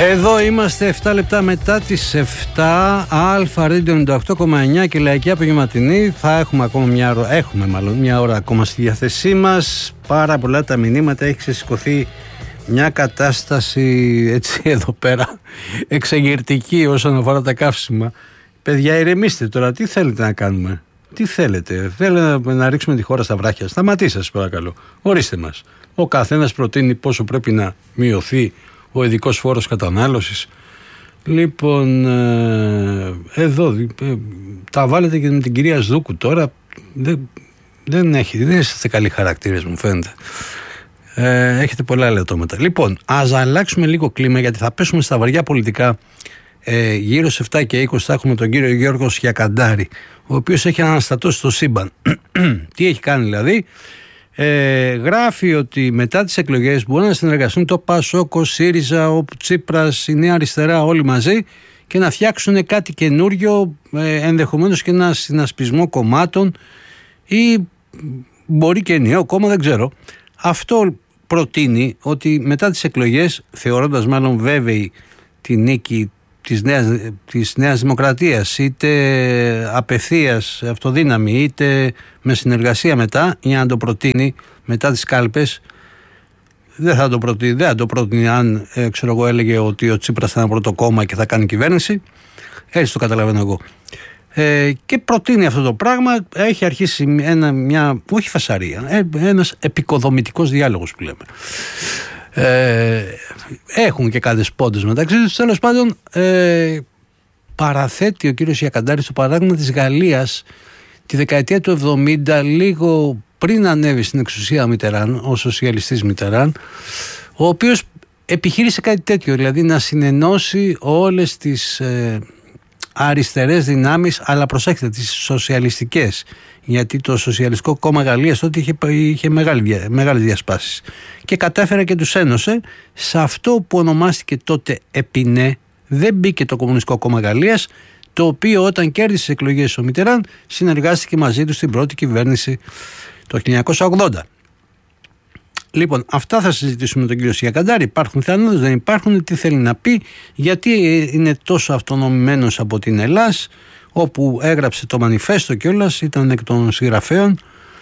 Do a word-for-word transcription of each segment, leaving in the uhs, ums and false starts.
Εδώ είμαστε επτά λεπτά μετά τις επτά. Αλφα Radio ενενήντα οκτώ κόμμα εννιά και Λαϊκή Απογευματινή. Θα έχουμε ακόμα μια ώρα, έχουμε μάλλον μια ώρα ακόμα στη διάθεσή μας. Πάρα πολλά τα μηνύματα, έχει ξεσηκωθεί μια κατάσταση έτσι εδώ πέρα εξεγερτική όσον αφορά τα καύσιμα. Παιδιά, ηρεμήστε τώρα, τι θέλετε να κάνουμε? Τι θέλετε? Θέλετε να ρίξουμε τη χώρα στα βράχια? Σταματήστε σας παρακαλώ. Ορίστε μας. Ο καθένας προτείνει πόσο πρέπει να μειωθεί ο ειδικός φόρος κατανάλωσης. Λοιπόν, ε, εδώ ε, τα βάλετε και με την κυρία Σδούκου τώρα. Δεν, δεν, έχει, δεν είστε καλοί χαρακτήρες μου φαίνεται. Ε, έχετε πολλά ελαττώματα. Λοιπόν, ας αλλάξουμε λίγο κλίμα γιατί θα πέσουμε στα βαριά πολιτικά. Ε, γύρω σε επτά και είκοσι θα έχουμε τον κύριο Γιώργο Σιακαντάρη, ο οποίος έχει αναστατώσει το σύμπαν. Τι έχει κάνει δηλαδή? Ε, γράφει ότι μετά τις εκλογές μπορούν να συνεργαστούν το ΠΑΣΟΚ, ο ΣΥΡΙΖΑ, ο Τσίπρας, η Νέα Αριστερά, όλοι μαζί και να φτιάξουν κάτι καινούριο, ε, ενδεχομένως και ένα συνασπισμό κομμάτων ή μπορεί και νέο κόμμα, δεν ξέρω. Αυτό προτείνει ότι μετά τις εκλογές, θεωρώντας μάλλον βέβαιη τη νίκη της νέας, της νέας Δημοκρατίας, είτε απευθείας αυτοδύναμη είτε με συνεργασία μετά, για να το προτείνει μετά τις κάλπες, δεν θα το προτείνει, δεν θα το προτείνει αν ε, ξέρω εγώ έλεγε ότι ο Τσίπρας θα είναι πρώτο κόμμα και θα κάνει κυβέρνηση, έτσι το καταλαβαίνω εγώ. Ε, και προτείνει αυτό το πράγμα. Έχει αρχίσει ένα, μια, όχι φασαρία, ε, ένας επικοδομητικός διάλογος που λέμε. Ε, έχουν και κάτι πόντες μεταξύ τους. Τέλος πάντων, ε, παραθέτει ο κύριος Σιακαντάρης το παράδειγμα της Γαλλίας τη δεκαετία του εβδομήντα, λίγο πριν ανέβει στην εξουσία Μιτεράν, ο σοσιαλιστής Μιτεράν, ο οποίος επιχείρησε κάτι τέτοιο, δηλαδή να συνενώσει όλες τις ε, αριστερές δυνάμεις, αλλά προσέξτε, τις σοσιαλιστικές, γιατί το Σοσιαλιστικό Κόμμα Γαλλίας τότε είχε, είχε μεγάλη, μεγάλες διασπάσεις και κατέφερε και τους ένωσε σε αυτό που ονομάστηκε τότε ΕΠΙΝΕ. Δεν μπήκε το Κομμουνιστικό Κόμμα Γαλλίας, το οποίο όταν κέρδισε τις εκλογές ο Μιτεράν συνεργάστηκε μαζί του στην πρώτη κυβέρνηση το χίλια εννιακόσια ογδόντα. Λοιπόν, αυτά θα συζητήσουμε με τον κύριο Σιακαντάρη. Υπάρχουν πιθανότητες, δεν υπάρχουν, τι θέλει να πει, γιατί είναι τόσο αυτονομημένος από την Ελλάς, όπου έγραψε το μανιφέστο κιόλας, ήταν εκ των συγγραφέων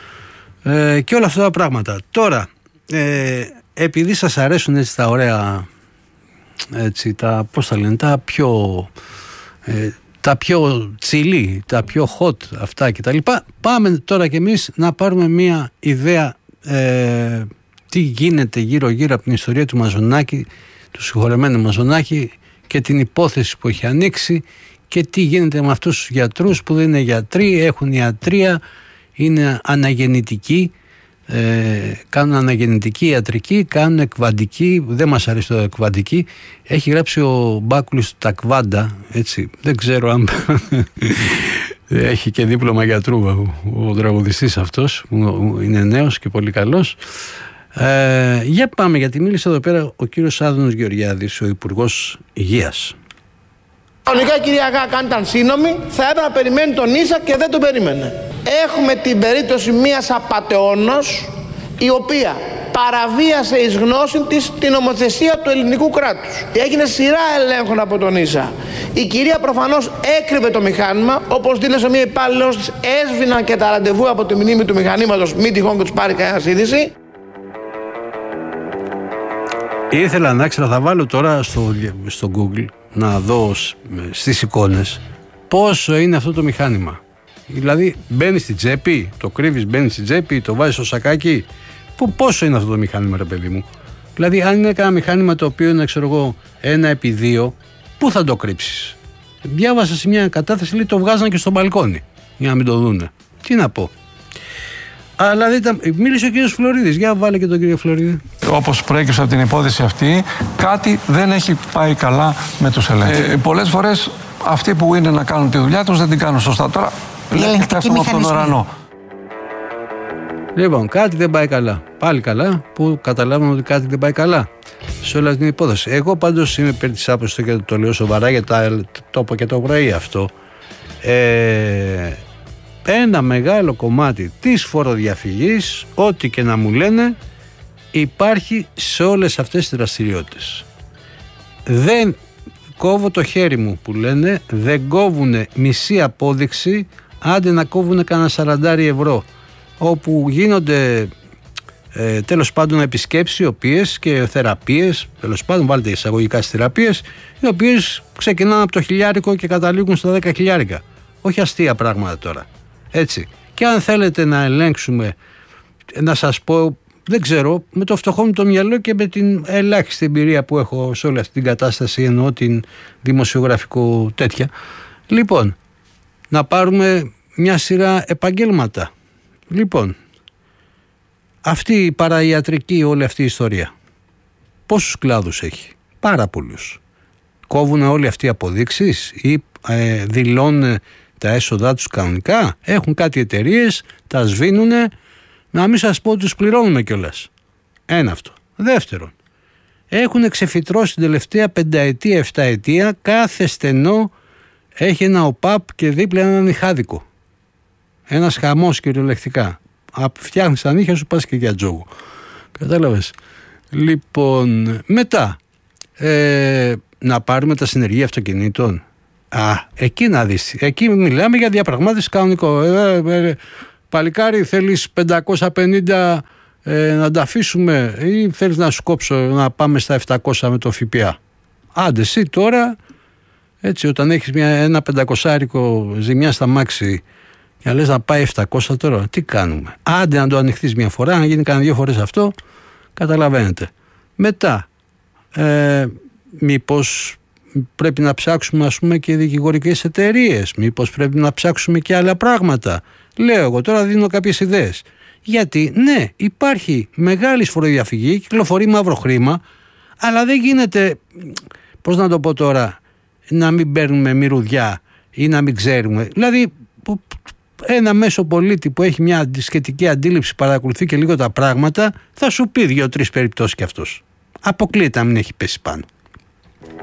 ε, και όλα αυτά τα πράγματα. Τώρα, ε, επειδή σας αρέσουν έτσι τα ωραία, έτσι, τα, πώς τα λένε, τα πιο, ε, τα πιο τσιλί, τα πιο hot αυτά κτλ. Πάμε τώρα κι εμείς να πάρουμε μια ιδέα ε, τι γίνεται γύρω-γύρω από την ιστορία του Μαζονάκη, του συγχωρεμένου Μαζονάκη και την υπόθεση που έχει ανοίξει και τι γίνεται με αυτούς τους γιατρούς που δεν είναι γιατροί, έχουν ιατρία, είναι αναγεννητικοί, ε, κάνουν αναγεννητική ιατρική, κάνουν εκβαντική, δεν μας αρέσει το εκβαντική. Έχει γράψει ο Μπάκουλης τα κβάντα, έτσι, δεν ξέρω αν έχει και δίπλωμα γιατρού ο, ο τραγουδιστής αυτός, είναι νέος και πολύ καλός. Ε, για πάμε, γιατί μίλησε εδώ πέρα ο κύριος Άδωνος Γεωργιάδης, ο Υπουργός Υγείας. Κανονικά η κυρία Γάκα, αν ήταν σύνομη, θα έπρεπε να περιμένει τον Ίσα και δεν τον περίμενε. Έχουμε την περίπτωση μιας απατεώνος, η οποία παραβίασε εις γνώση της την νομοθεσία του ελληνικού κράτους. Έγινε σειρά ελέγχων από τον Ίσα. Η κυρία προφανώς έκρυβε το μηχάνημα, όπως δήλωσε μια υπάλληλος της, έσβηναν και τα ραντεβού από τη μνήμη του μηχανήματος, μην τυχόν και τους πάρει κανένας είδηση. Ήθελα να ξέρω, θα βάλω τώρα στο, στο Google να δω στις εικόνες πόσο είναι αυτό το μηχάνημα. Δηλαδή μπαίνει στη τσέπη, το κρύβεις, μπαίνει στη τσέπη, το βάζεις στο σακάκι. Που, πόσο είναι αυτό το μηχάνημα, ρε παιδί μου? Δηλαδή αν είναι κανένα μηχάνημα το οποίο είναι, ξέρω εγώ, ένα επί δύο, πού θα το κρύψεις? Διάβασα σε μια κατάθεση, λέει το βγάζαν και στο μπαλκόνι για να μην το δούνε. Τι να πω. Αλλά δηλαδή, μίλησε ο κύριος Φλωρίδης. Για βάλε και τον κύριο Φλωρίδη. Όπως προέκυψε από την υπόθεση αυτή, κάτι δεν έχει πάει καλά με τους ελέγχους. Ε, πολλές φορές αυτοί που είναι να κάνουν τη δουλειά τους δεν την κάνουν σωστά. Τώρα λέει πέφτουμε από τον ουρανό. Λοιπόν, κάτι δεν πάει καλά. Πάλι καλά που καταλάβουμε ότι κάτι δεν πάει καλά σε όλη την υπόθεση. Εγώ πάντως είμαι υπέρ της άποψης και το λέω σοβαρά, γιατί το είπα και το πρωί αυτό. Ε, ένα μεγάλο κομμάτι της φοροδιαφυγής, ό,τι και να μου λένε, υπάρχει σε όλες αυτές τις δραστηριότητες. δεν κόβω το χέρι μου που λένε, δεν κόβουνε μισή απόδειξη, άντε να κόβουνε κανένα σαράντα ευρώ, όπου γίνονται ε, τέλος πάντων επισκέψεις οι οποίες και θεραπείες, τέλος πάντων βάλτε εισαγωγικά στις θεραπείες, οι οποίες ξεκινάνε από το χιλιάρικο και καταλήγουν στα δέκα χιλιάρικα. Όχι αστεία πράγματα τώρα. Έτσι. Και αν θέλετε να ελέγξουμε, να σας πω, δεν ξέρω, με το φτωχό μου το μυαλό και με την ελάχιστη εμπειρία που έχω σε όλη αυτή την κατάσταση, εννοώ την δημοσιογραφικό τέτοια. Λοιπόν, να πάρουμε μια σειρά επαγγέλματα. Λοιπόν, αυτή η παραϊατρική, όλη αυτή η ιστορία, πόσους κλάδους έχει? Πάρα πολλούς. Κόβουν όλοι αυτοί οι αποδείξεις ή ε, δηλώνουν τα έσοδά τους κανονικά? Έχουν κάτι εταιρείες, τα σβήνουνε, να μην σας πω τους πληρώνουμε κιόλας. Ένα αυτό. Δεύτερον, έχουν ξεφυτρώσει την τελευταία πενταετία, εφταετία, κάθε στενό έχει ένα ΟΠΑΠ και δίπλα ένα νυχάδικο. Ένας χαμός κυριολεκτικά. Φτιάχνεις τα νύχια σου, πας και για τζόγο. Κατάλαβες? Λοιπόν, μετά ε, να πάρουμε τα συνεργεία αυτοκινήτων. Α, εκεί να δεις. Εκεί μιλάμε για διαπραγμάτευση κανονικό. Ε, ε, ε, παλικάρι, θέλεις πεντακόσια πενήντα ε, να τα αφήσουμε ή θέλεις να σου κόψω να πάμε στα επτακόσια με το ΦΠΑ? Άντε εσύ τώρα, έτσι, όταν έχεις μια, ένα πεντακόσιάρικο ζημιά στα μάξι και λες να πάει επτακόσια τώρα, τι κάνουμε? Άντε να το ανοιχτείς μια φορά, να γίνει κανένα δύο φορές αυτό, καταλαβαίνετε. Μετά, ε, μήπως πρέπει να ψάξουμε, ας πούμε, και δικηγορικές εταιρείες, μήπως πρέπει να ψάξουμε και άλλα πράγματα? Λέω εγώ τώρα, δίνω κάποιες ιδέες. Γιατί ναι, υπάρχει μεγάλη φοροδιαφυγή, κυκλοφορεί μαύρο χρήμα, αλλά δεν γίνεται, πώς να το πω τώρα, να μην παίρνουμε μυρωδιά ή να μην ξέρουμε. Δηλαδή, ένα μέσο πολίτη που έχει μια σχετική αντίληψη, παρακολουθεί και λίγο τα πράγματα, θα σου πει δύο-τρεις περιπτώσεις κι αυτός. Αποκλείεται να μην έχει πέσει πάνω.